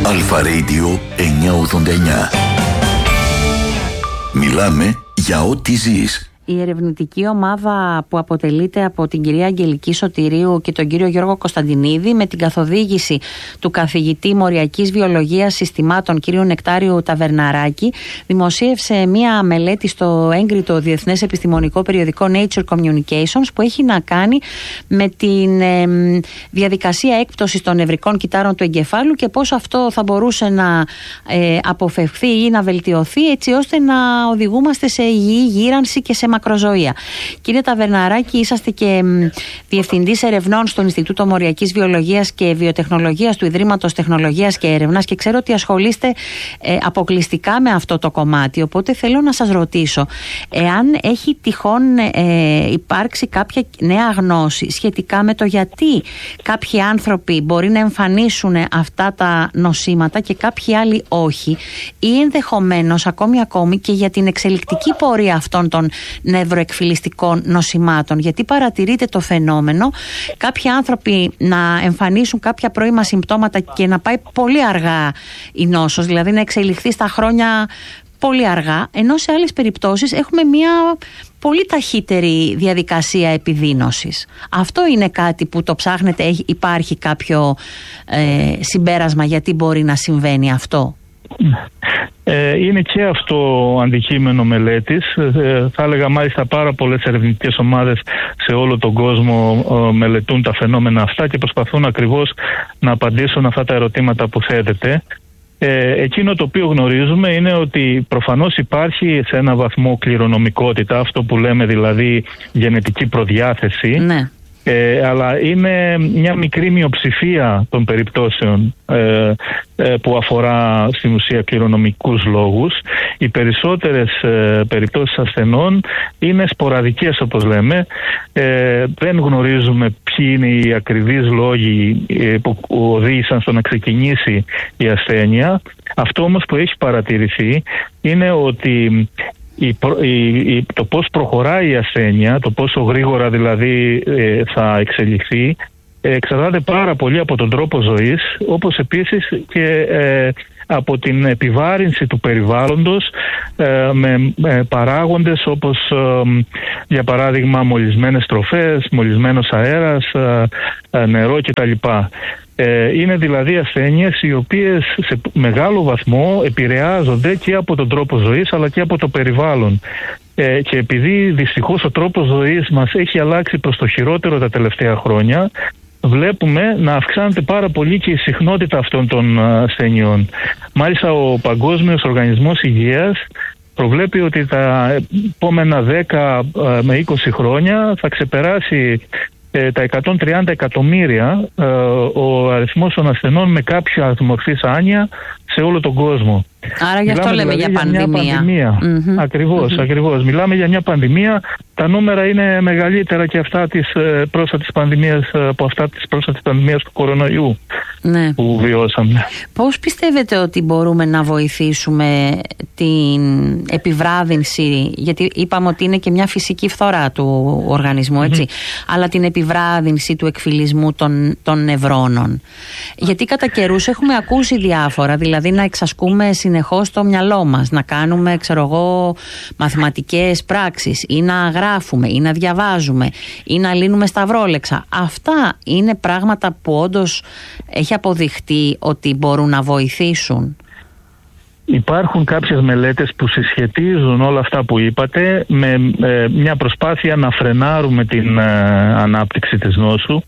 Αλφα Radio 989. Μιλάμε για ό,τι ζεις. Η ερευνητική ομάδα που αποτελείται από την κυρία Αγγελική Σωτηρίου και τον κύριο Γιώργο Κωνσταντινίδη, με την καθοδήγηση του καθηγητή Μοριακής Βιολογίας Συστημάτων κύριο Νεκτάριου Ταβερναράκη, δημοσίευσε μία μελέτη στο έγκριτο διεθνές επιστημονικό περιοδικό Nature Communications, που έχει να κάνει με την διαδικασία έκπτωσης των νευρικών κυττάρων του εγκεφάλου και πώς αυτό θα μπορούσε να αποφευχθεί ή να βελτιωθεί, έτσι ώστε να οδηγούμαστε σε υγιή γύρανση και σε μακροζωία. Κύριε Ταβερναράκη, είσαστε και διευθυντής ερευνών στο Ινστιτούτο Μοριακής Βιολογίας και Βιοτεχνολογίας του Ιδρύματος Τεχνολογίας και Έρευνας και ξέρω ότι ασχολείστε αποκλειστικά με αυτό το κομμάτι. Οπότε θέλω να σας ρωτήσω, εάν έχει τυχόν υπάρξει κάποια νέα γνώση σχετικά με το γιατί κάποιοι άνθρωποι μπορεί να εμφανίσουν αυτά τα νοσήματα και κάποιοι άλλοι όχι, ή ενδεχομένως ακόμη και για την εξελικτική πορεία αυτών των νευροεκφυλιστικών νοσημάτων, γιατί παρατηρείται το φαινόμενο κάποιοι άνθρωποι να εμφανίσουν κάποια πρώιμα συμπτώματα και να πάει πολύ αργά η νόσος, δηλαδή να εξελιχθεί στα χρόνια πολύ αργά, ενώ σε άλλες περιπτώσεις έχουμε μια πολύ ταχύτερη διαδικασία επιδείνωσης. Αυτό είναι κάτι που το ψάχνετε, υπάρχει κάποιο συμπέρασμα γιατί μπορεί να συμβαίνει αυτό? Είναι και αυτό αντικείμενο μελέτης. Θα έλεγα μάλιστα πάρα πολλές ερευνητικές ομάδες σε όλο τον κόσμο μελετούν τα φαινόμενα αυτά και προσπαθούν ακριβώς να απαντήσουν αυτά τα ερωτήματα που θέτετε. Εκείνο το οποίο γνωρίζουμε είναι ότι προφανώς υπάρχει σε ένα βαθμό κληρονομικότητα, αυτό που λέμε δηλαδή γενετική προδιάθεση. Ναι. Αλλά είναι μια μικρή μειοψηφία των περιπτώσεων που αφορά στην ουσία κληρονομικούς λόγους. Οι περισσότερες περιπτώσεις ασθενών είναι σποραδικές, όπως λέμε. Δεν γνωρίζουμε ποιοι είναι οι ακριβείς λόγοι που οδήγησαν στο να ξεκινήσει η ασθένεια. Αυτό όμως που έχει παρατηρηθεί είναι ότι το πώς προχωράει η ασθένεια, το πόσο γρήγορα δηλαδή θα εξελιχθεί, εξαρτάται πάρα πολύ από τον τρόπο ζωής, όπως επίσης και από την επιβάρυνση του περιβάλλοντος με παράγοντες όπως για παράδειγμα μολυσμένες τροφές, μολυσμένος αέρας, νερό κτλ. Είναι δηλαδή ασθένειες οι οποίες σε μεγάλο βαθμό επηρεάζονται και από τον τρόπο ζωής αλλά και από το περιβάλλον. Και επειδή δυστυχώς ο τρόπος ζωής μας έχει αλλάξει προς το χειρότερο τα τελευταία χρόνια, βλέπουμε να αυξάνεται πάρα πολύ και η συχνότητα αυτών των ασθενειών. Μάλιστα ο Παγκόσμιος Οργανισμός Υγείας προβλέπει ότι τα επόμενα 10 με 20 χρόνια θα ξεπεράσει τα 130 εκατομμύρια ο αριθμός των ασθενών με κάποια μορφής άνοια σε όλο τον κόσμο. Άρα γι' αυτό λέμε δηλαδή για πανδημία. Ακριβώς. Μιλάμε για μια πανδημία. Τα νούμερα είναι μεγαλύτερα και αυτά της πρόσφατης πανδημίας από αυτά της πρόσφατης πανδημίας του κορονοϊού που βιώσαμε. Πώς πιστεύετε ότι μπορούμε να βοηθήσουμε την επιβράδυνση, γιατί είπαμε ότι είναι και μια φυσική φθορά του οργανισμού, έτσι, αλλά την επιβράδυνση του εκφυλισμού των νευρώνων? Γιατί κατά καιρούς έχουμε ακούσει διάφορα, δηλαδή να εξασκούμε συνεχώς το μυαλό μας, να κάνουμε, μαθηματικές πράξεις ή να γράφουμε ή να διαβάζουμε ή να λύνουμε σταυρόλεξα. Αυτά είναι πράγματα που όντως έχει αποδειχτεί ότι μπορούν να βοηθήσουν? Υπάρχουν κάποιες μελέτες που συσχετίζουν όλα αυτά που είπατε με μια προσπάθεια να φρενάρουμε την ανάπτυξη της νόσου.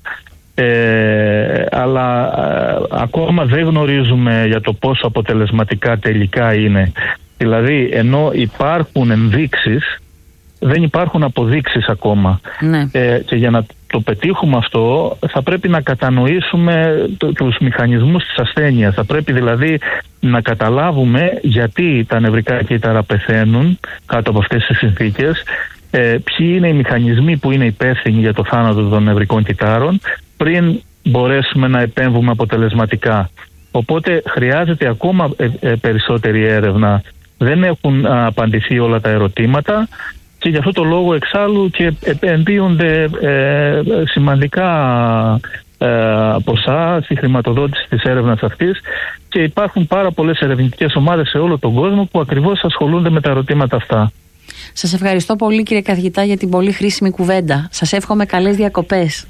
Αλλά ακόμα δεν γνωρίζουμε για το πόσο αποτελεσματικά τελικά είναι. Δηλαδή, ενώ υπάρχουν ενδείξεις, δεν υπάρχουν αποδείξεις ακόμα. Και για να το πετύχουμε αυτό θα πρέπει να κατανοήσουμε τους μηχανισμούς της ασθένειας. Θα πρέπει δηλαδή να καταλάβουμε γιατί τα νευρικά κύτταρα πεθαίνουν κάτω από αυτές τις συνθήκες, ποιοι είναι οι μηχανισμοί που είναι υπεύθυνοι για το θάνατο των νευρικών κυττάρων, πριν μπορέσουμε να επέμβουμε αποτελεσματικά. Οπότε χρειάζεται ακόμα περισσότερη έρευνα. Δεν έχουν απαντηθεί όλα τα ερωτήματα και γι' αυτό το λόγο εξάλλου και επενδύονται σημαντικά ποσά στη χρηματοδότηση της έρευνας αυτής, και υπάρχουν πάρα πολλές ερευνητικές ομάδες σε όλο τον κόσμο που ακριβώς ασχολούνται με τα ερωτήματα αυτά. Σας ευχαριστώ πολύ, κύριε καθηγητά, για την πολύ χρήσιμη κουβέντα. Σας εύχομαι καλές διακοπές.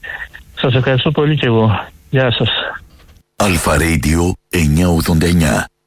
Σας ευχαριστώ πολύ και εγώ. Γεια σας. Αλφα Radio 989.